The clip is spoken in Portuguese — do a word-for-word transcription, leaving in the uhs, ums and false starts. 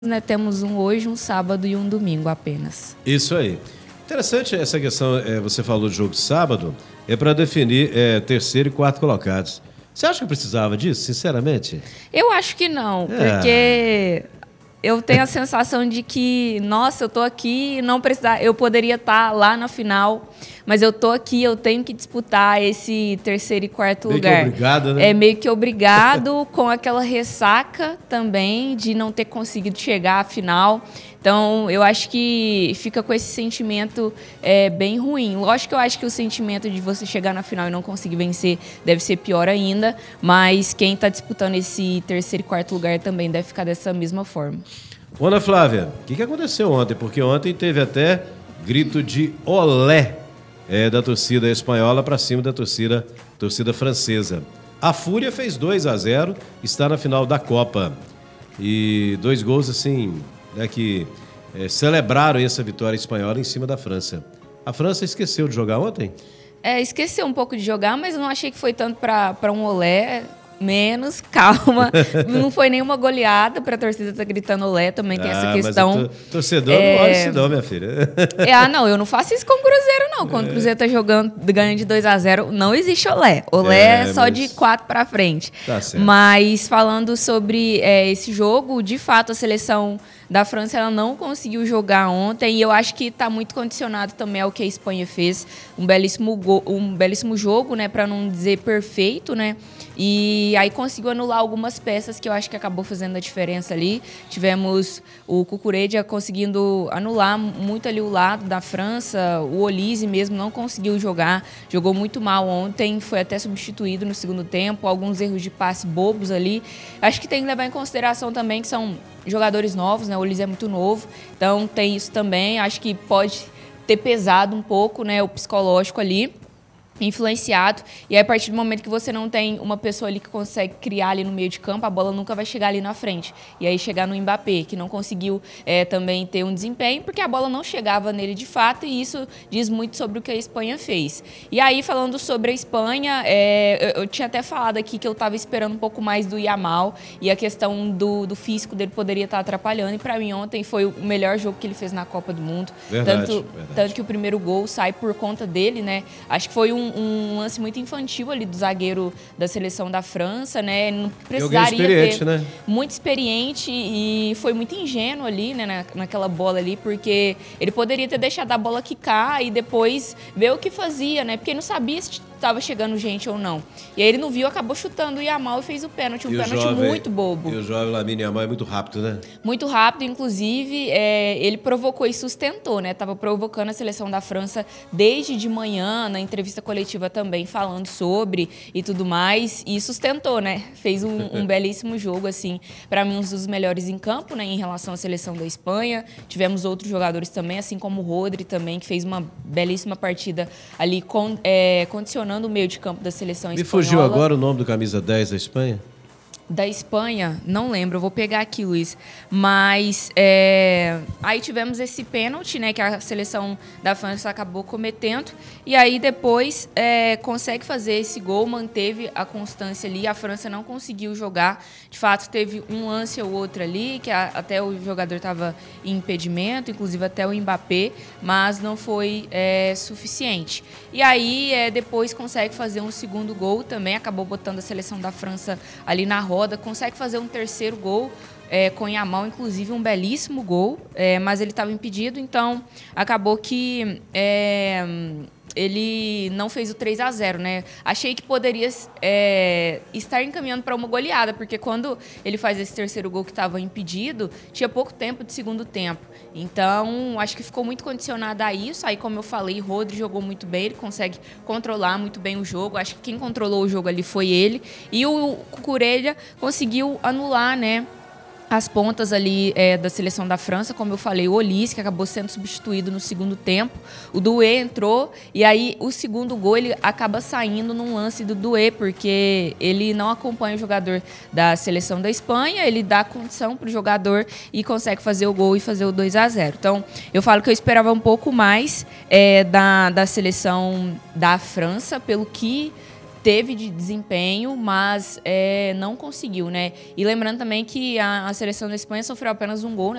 Né, temos um hoje, um sábado e um domingo apenas. Isso aí. Interessante essa questão, é, você falou de jogo de sábado, é para definir é, terceiro e quarto colocados. Você acha que precisava disso, sinceramente? Eu acho que não, É. porque eu tenho a sensação de que, nossa, eu tô aqui e não precisar, eu poderia estar lá na final, mas eu tô aqui, eu tenho que disputar esse terceiro e quarto meio lugar. Que obrigado, né? É meio que obrigado, com aquela ressaca também de não ter conseguido chegar à final. Então, eu acho que fica com esse sentimento é, bem ruim. Lógico que eu acho que o sentimento de você chegar na final e não conseguir vencer deve ser pior ainda, mas quem está disputando esse terceiro e quarto lugar também deve ficar dessa mesma forma. Ana Flávia, o que, que aconteceu ontem? Porque ontem teve até grito de olé é, da torcida espanhola para cima da torcida, torcida francesa. A Fúria fez dois a zero, está na final da Copa. E dois gols assim... Né, que é, celebraram essa vitória espanhola em cima da França. A França esqueceu de jogar ontem? É, esqueceu um pouco de jogar, mas eu não achei que foi tanto para um olé. Menos, calma. Não foi nenhuma goleada para a torcida estar tá gritando olé, também tem ah, essa questão. Mas o torcedor é... não olha isso não, minha filha. É, ah, não, eu não faço isso com o Cruzeiro, não. Quando é. o Cruzeiro tá jogando, ganhando de dois a zero, não existe olé. Olé é, é só mas... de quatro para frente. Tá certo. Mas falando sobre é, esse jogo, de fato, a seleção da França ela não conseguiu jogar ontem e eu acho que está muito condicionado também ao que a Espanha fez. Um belíssimo, go- um belíssimo jogo, né, para não dizer perfeito, né? E aí conseguiu anular algumas peças que eu acho que acabou fazendo a diferença ali. Tivemos o Cucurella conseguindo anular muito ali o lado da França. O Olise mesmo não conseguiu jogar. Jogou muito mal ontem. Foi até substituído no segundo tempo. Alguns erros de passe bobos ali. Acho que tem que levar em consideração também que são jogadores novos, né? O Olise é muito novo. Então tem isso também. Acho que pode ter pesado um pouco, né, o psicológico ali. Influenciado, e aí, a partir do momento que você não tem uma pessoa ali que consegue criar ali no meio de campo, a bola nunca vai chegar ali na frente. E aí chegar no Mbappé, que não conseguiu é, também ter um desempenho, porque a bola não chegava nele de fato, e isso diz muito sobre o que a Espanha fez. E aí, falando sobre a Espanha, é, eu, eu tinha até falado aqui que eu estava esperando um pouco mais do Yamal, e a questão do, do físico dele poderia estar atrapalhando, e para mim ontem foi o melhor jogo que ele fez na Copa do Mundo. Verdade, tanto, verdade. tanto que o primeiro gol sai por conta dele, né? Acho que foi um um lance muito infantil ali do zagueiro da seleção da França, né? Não precisaria ter né? muito experiente e foi muito ingênuo ali, né, na, naquela bola ali, porque ele poderia ter deixado a bola quicar e depois ver o que fazia, né? Porque ele não sabia se estava chegando gente ou não. E aí ele não viu, acabou chutando o Yamal e fez o pênalti, um e pênalti jovem, muito bobo. E o jovem Lamine Yamal é muito rápido, né? Muito rápido, inclusive, é, ele provocou e sustentou, né? Tava provocando a seleção da França desde de manhã, na entrevista coletiva também, falando sobre e tudo mais, e sustentou, né? Fez um, um belíssimo jogo, assim, para mim, um dos melhores em campo, né? Em relação à seleção da Espanha. Tivemos outros jogadores também, assim como o Rodri também, que fez uma belíssima partida ali, con, é, condicionando o meio de campo da seleção espanhola. Me fugiu agora o nome do camisa dez da Espanha? Da Espanha, não lembro, eu vou pegar aqui, Luiz. Mas é, aí tivemos esse pênalti, né, que a seleção da França acabou cometendo. E aí depois é, consegue fazer esse gol, manteve a constância ali. A França não conseguiu jogar. De fato, teve um lance ou outro ali, que a, até o jogador estava em impedimento, inclusive até o Mbappé, mas não foi é, suficiente. E aí é, depois consegue fazer um segundo gol também, acabou botando a seleção da França ali na roda. Consegue fazer um terceiro gol é, com Yamal, inclusive um belíssimo gol, é, mas ele estava impedido, então acabou que é, ele não fez o três a zero, né? Achei que poderia é, estar encaminhando para uma goleada, porque quando ele faz esse terceiro gol que estava impedido, tinha pouco tempo de segundo tempo. Então, acho que ficou muito condicionado a isso. Aí, como eu falei, Rodri jogou muito bem, ele consegue controlar muito bem o jogo. Acho que quem controlou o jogo ali foi ele. E o Cucurella conseguiu anular, né, as pontas ali é, da seleção da França, como eu falei, o Olise, que acabou sendo substituído no segundo tempo. O Doué entrou e aí o segundo gol ele acaba saindo num lance do Doué, porque ele não acompanha o jogador da seleção da Espanha, ele dá condição para o jogador e consegue fazer o gol e fazer o dois a zero. Então, eu falo que eu esperava um pouco mais é, da, da seleção da França, pelo que teve de desempenho, mas é, não conseguiu, né? E lembrando também que a, a seleção da Espanha sofreu apenas um gol, né?